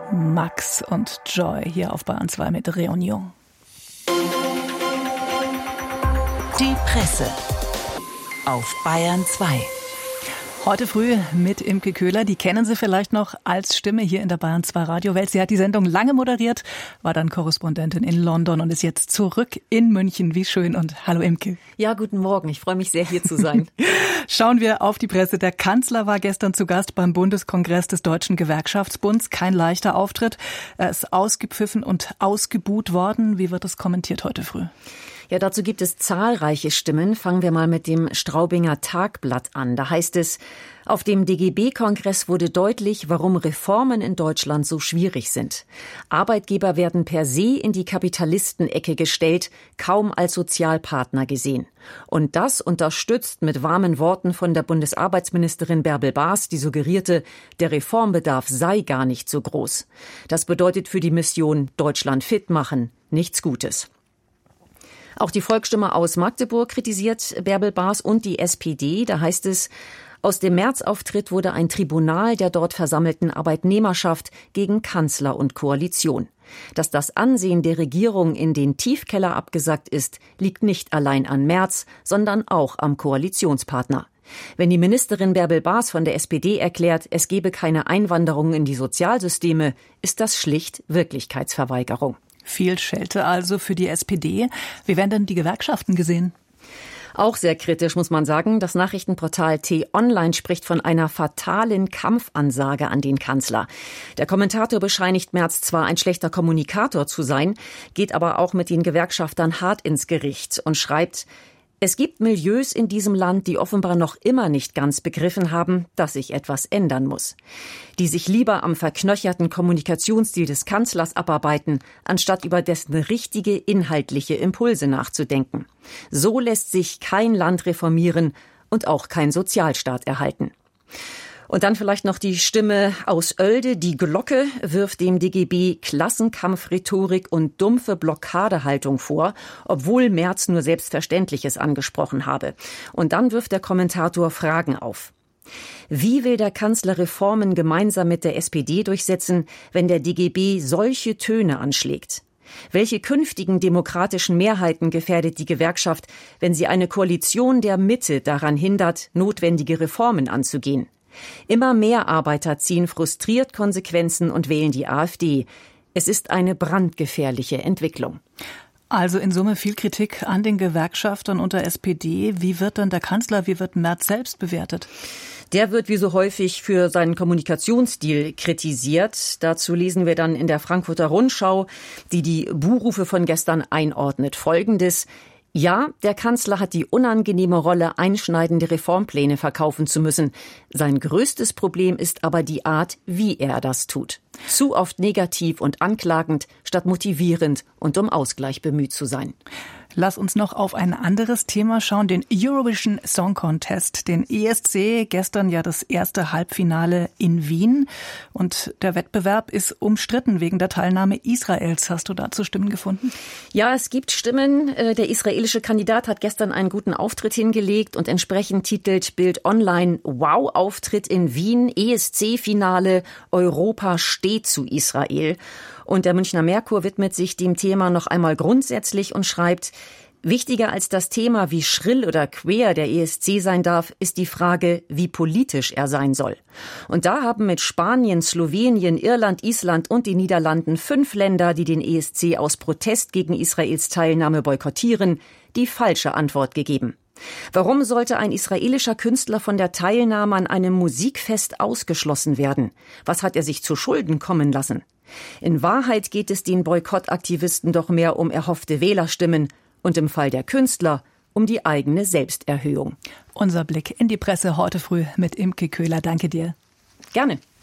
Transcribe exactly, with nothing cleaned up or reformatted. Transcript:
Max und Joy hier auf Bayern zwei mit Réunion. Die Presse auf Bayern zwei. Heute früh mit Imke Köhler, die kennen Sie vielleicht noch als Stimme hier in der Bayern zwei Radiowelt. Sie hat die Sendung lange moderiert, war dann Korrespondentin in London und ist jetzt zurück in München. Wie schön und hallo Imke. Ja, guten Morgen. Ich freue mich sehr, hier zu sein. Schauen wir auf die Presse. Der Kanzler war gestern zu Gast beim Bundeskongress des Deutschen Gewerkschaftsbunds. Kein leichter Auftritt. Er ist ausgepfiffen und ausgebuht worden. Wie wird das kommentiert heute früh? Ja, dazu gibt es zahlreiche Stimmen. Fangen wir mal mit dem Straubinger Tagblatt an. Da heißt es, auf dem D G B-Kongress wurde deutlich, warum Reformen in Deutschland so schwierig sind. Arbeitgeber werden per se in die Kapitalistenecke gestellt, kaum als Sozialpartner gesehen. Und das unterstützt mit warmen Worten von der Bundesarbeitsministerin Bärbel Baas, die suggerierte, der Reformbedarf sei gar nicht so groß. Das bedeutet für die Mission Deutschland fit machen nichts Gutes. Auch die Volksstimme aus Magdeburg kritisiert Bärbel Baas und die S P D. Da heißt es, aus dem März-Auftritt wurde ein Tribunal der dort versammelten Arbeitnehmerschaft gegen Kanzler und Koalition. Dass das Ansehen der Regierung in den Tiefkeller abgesackt ist, liegt nicht allein an Merz, sondern auch am Koalitionspartner. Wenn die Ministerin Bärbel Baas von der S P D erklärt, es gebe keine Einwanderung in die Sozialsysteme, ist das schlicht Wirklichkeitsverweigerung. Viel Schelte also für die S P D. Wie werden denn die Gewerkschaften gesehen? Auch sehr kritisch, muss man sagen. Das Nachrichtenportal T-Online spricht von einer fatalen Kampfansage an den Kanzler. Der Kommentator bescheinigt Merz zwar ein schlechter Kommunikator zu sein, geht aber auch mit den Gewerkschaftern hart ins Gericht und schreibt, es gibt Milieus in diesem Land, die offenbar noch immer nicht ganz begriffen haben, dass sich etwas ändern muss. Die sich lieber am verknöcherten Kommunikationsstil des Kanzlers abarbeiten, anstatt über dessen richtige inhaltliche Impulse nachzudenken. So lässt sich kein Land reformieren und auch kein Sozialstaat erhalten. Und dann vielleicht noch die Stimme aus Oelde. Die Glocke wirft dem D G B Klassenkampfrhetorik und dumpfe Blockadehaltung vor, obwohl Merz nur Selbstverständliches angesprochen habe. Und dann wirft der Kommentator Fragen auf. Wie will der Kanzler Reformen gemeinsam mit der S P D durchsetzen, wenn der D G B solche Töne anschlägt? Welche künftigen demokratischen Mehrheiten gefährdet die Gewerkschaft, wenn sie eine Koalition der Mitte daran hindert, notwendige Reformen anzugehen? Immer mehr Arbeiter ziehen frustriert Konsequenzen und wählen die AfD. Es ist eine brandgefährliche Entwicklung. Also in Summe viel Kritik an den Gewerkschaftern und der S P D. Wie wird dann der Kanzler, wie wird Merz selbst bewertet? Der wird wie so häufig für seinen Kommunikationsstil kritisiert. Dazu lesen wir dann in der Frankfurter Rundschau, die die Buhrufe von gestern einordnet, Folgendes: Ja, der Kanzler hat die unangenehme Rolle, einschneidende Reformpläne verkaufen zu müssen. Sein größtes Problem ist aber die Art, wie er das tut. Zu oft negativ und anklagend, statt motivierend und um Ausgleich bemüht zu sein. Lass uns noch auf ein anderes Thema schauen, den Eurovision Song Contest, den E S C. Gestern ja das erste Halbfinale in Wien. Und der Wettbewerb ist umstritten wegen der Teilnahme Israels. Hast du dazu Stimmen gefunden? Ja, es gibt Stimmen. Der israelische Kandidat hat gestern einen guten Auftritt hingelegt und entsprechend titelt Bild Online: Wow-Auftritt in Wien, E S C-Finale, Europa steht zu Israel. Und der Münchner Merkur widmet sich dem Thema noch einmal grundsätzlich und schreibt: Wichtiger als das Thema, wie schrill oder quer der E S C sein darf, ist die Frage, wie politisch er sein soll. Und da haben mit Spanien, Slowenien, Irland, Island und den Niederlanden fünf Länder, die den E S C aus Protest gegen Israels Teilnahme boykottieren, die falsche Antwort gegeben. Warum sollte ein israelischer Künstler von der Teilnahme an einem Musikfest ausgeschlossen werden? Was hat er sich zu Schulden kommen lassen? In Wahrheit geht es den Boykottaktivisten doch mehr um erhoffte Wählerstimmen und im Fall der Künstler um die eigene Selbsterhöhung. Unser Blick in die Presse heute früh mit Imke Köhler. Danke dir. Gerne.